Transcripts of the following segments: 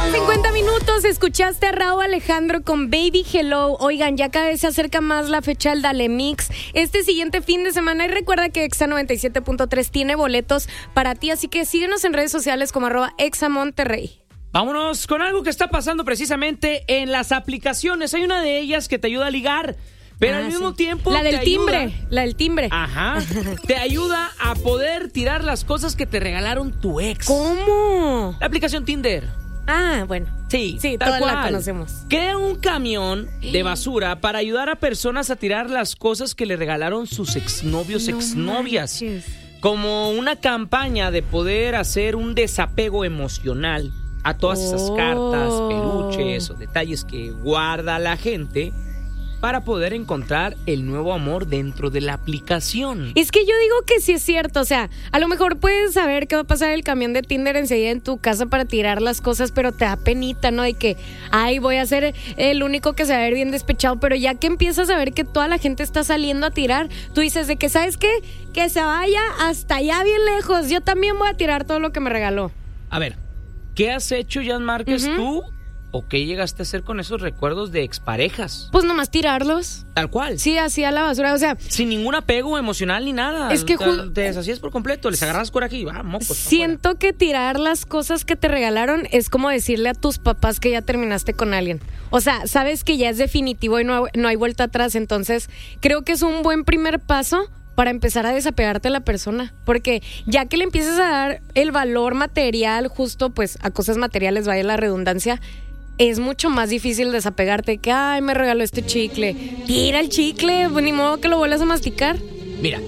50 minutos, escuchaste a Rauw Alejandro con Baby Hello. Oigan, ya cada vez se acerca más la fecha del Dale Mix este siguiente fin de semana. Y recuerda que Exa 97.3 tiene boletos para ti, así que síguenos en redes sociales como @ExaMonterrey. Vámonos con algo que está pasando precisamente en las aplicaciones. Hay una de ellas que te ayuda a ligar, pero al mismo tiempo La del te timbre, ayuda, la del timbre. Ajá. Te ayuda a poder tirar las cosas que te regalaron tu ex. ¿Cómo? La aplicación Tinder. Ah, bueno. Sí, Sí, tal todas cual. la conocemos. Crea un camión de basura para ayudar a personas a tirar las cosas que le regalaron sus exnovios, exnovias. Manches. Como una campaña de poder hacer un desapego emocional a todas esas cartas, peluches o detalles que guarda la gente para poder encontrar el nuevo amor dentro de la aplicación. Es que yo digo que sí es cierto, o sea, a lo mejor puedes saber qué va a pasar el camión de Tinder enseguida en tu casa para tirar las cosas, pero te da penita, ¿no? De que, ay, voy a ser el único que se va a ver bien despechado, pero ya que empiezas a ver que toda la gente está saliendo a tirar, tú dices de que, ¿sabes qué? Que se vaya hasta allá bien lejos, yo también voy a tirar todo lo que me regaló. A ver, ¿qué has hecho, Jan Márquez, tú? ¿O qué llegaste a hacer con esos recuerdos de exparejas? Pues nomás tirarlos. Tal cual. Sí, así a la basura, o sea... Sin ningún apego emocional ni nada. Es que te deshacías por completo, les agarras coraje y vamos. Siento que tirar las cosas que te regalaron es como decirle a tus papás que ya terminaste con alguien. O sea, sabes que ya es definitivo y no hay vuelta atrás. Entonces, creo que es un buen primer paso para empezar a desapegarte de la persona. Porque ya que le empiezas a dar el valor material justo pues a cosas materiales, vaya la redundancia, es mucho más difícil desapegarte que, ay, me regaló este chicle. Tira el chicle, pues ni modo que lo vuelvas a masticar. Mira,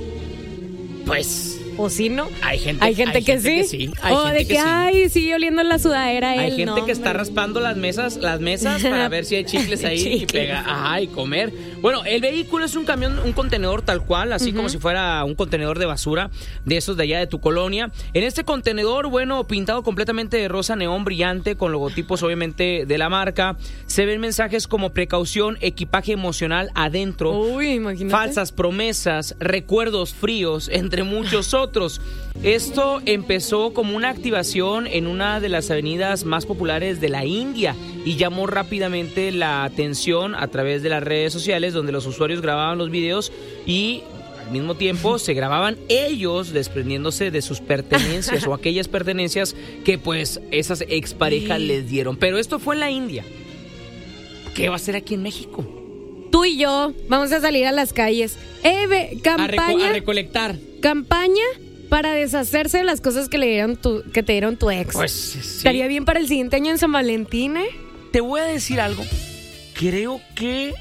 pues... ¿O sí, no? Hay gente que sí. O de que, ay, sigue oliendo la sudadera él. Hay gente no, que está raspando las mesas para ver si hay chicles ahí y pega, ajá, y comer. Bueno, el vehículo es un camión, un contenedor tal cual, así como si fuera un contenedor de basura de esos de allá de tu colonia. En este contenedor, bueno, pintado completamente de rosa neón brillante, con logotipos obviamente de la marca, se ven mensajes como precaución, equipaje emocional adentro. Uy, imagínate. Falsas promesas, recuerdos fríos, entre muchos otros. Esto empezó como una activación en una de las avenidas más populares de la India y llamó rápidamente la atención a través de las redes sociales, donde los usuarios grababan los videos y al mismo tiempo se grababan ellos desprendiéndose de sus pertenencias o aquellas pertenencias que pues esas exparejas les dieron. Pero esto fue en la India. ¿Qué va a ser aquí en México? Tú y yo vamos a salir a las calles. Campaña. A recolectar. Campaña para deshacerse de las cosas que te dieron tu ex. Pues sí. Estaría bien para el siguiente año en San Valentín, ¿eh? Te voy a decir algo. Creo que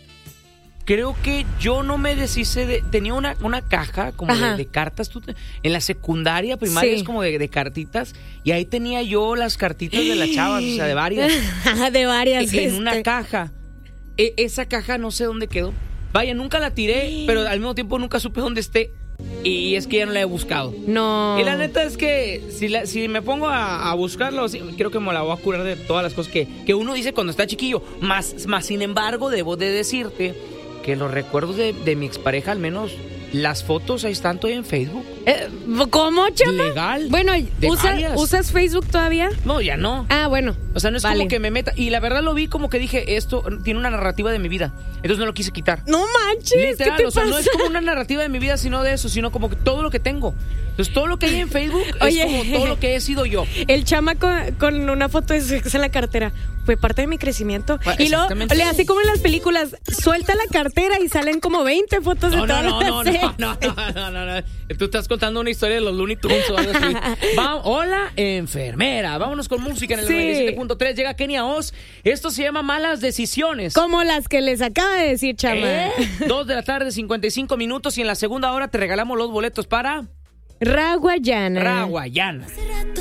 yo no me deshice tenía una caja como de cartas. En la secundaria, primaria, es como de cartitas. Y ahí tenía yo las cartitas de las chavas, o sea, de varias. De varias. En una caja. Esa caja no sé dónde quedó. Vaya, nunca la tiré, pero al mismo tiempo nunca supe dónde esté. Y es que ya no la he buscado. No. Y la neta es que si me pongo a buscarlo, creo que me la voy a curar de todas las cosas que uno dice cuando está chiquillo. Más sin embargo, debo de decirte que los recuerdos de mi expareja, al menos las fotos, ahí están todavía en Facebook. ¿Cómo, chama? Legal. Bueno, ¿usas Facebook todavía? No, ya no. Ah, bueno. O sea, no es como que me meta. Y la verdad lo vi como que dije, esto tiene una narrativa de mi vida. Entonces no lo quise quitar. No manches. Literal, ¿qué te o sea, pasa? no es como una narrativa de mi vida, sino de eso, sino como que todo lo que tengo. Entonces todo lo que hay en Facebook Oye, es como todo lo que he sido yo. El chama con una foto de su ex en la cartera. Fue parte de mi crecimiento. Y luego, así como en las películas, suelta la cartera y salen como 20 fotos de todas las No. Tú estás contando una historia de los Looney Tunes o algo así. Hola, enfermera. Vámonos con música en el 97.3. Llega Kenia Oz. Esto se llama Malas Decisiones. Como las que les acaba de decir, chama. 2 de la tarde, 55 minutos. Y en la segunda hora te regalamos los boletos para... Raguayana. Raguayana.